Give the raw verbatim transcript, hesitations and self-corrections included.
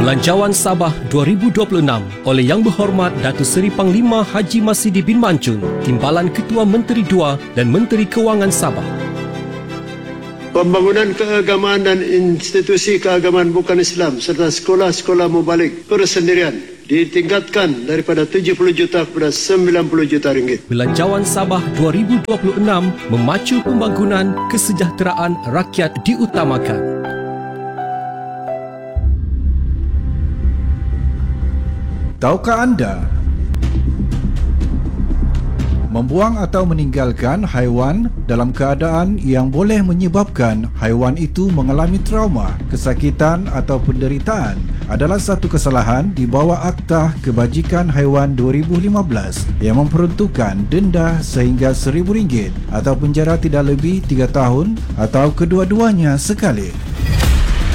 Belanjawan Sabah dua ribu dua puluh enam oleh Yang Berhormat Datuk Seri Panglima Haji Masidi bin Mancun, Timbalan Ketua Menteri dua dan Menteri Kewangan Sabah. Pembangunan keagamaan dan institusi keagamaan bukan Islam serta sekolah-sekolah mubalik persendirian ditingkatkan daripada tujuh puluh juta kepada sembilan puluh juta ringgit. Belanjawan Sabah dua ribu dua puluh enam memacu pembangunan kesejahteraan rakyat diutamakan. Tahukah anda, membuang atau meninggalkan haiwan dalam keadaan yang boleh menyebabkan haiwan itu mengalami trauma, kesakitan atau penderitaan adalah satu kesalahan di bawah Akta Kebajikan Haiwan dua ribu lima belas yang memperuntukkan denda sehingga seribu ringgit atau penjara tidak lebih tiga tahun atau kedua-duanya sekali.